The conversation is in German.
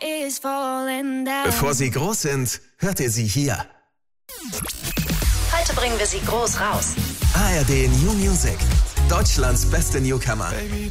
Bevor sie groß sind, hört ihr sie hier. Heute bringen wir sie groß raus. ARD New Music. Deutschlands beste Newcomer.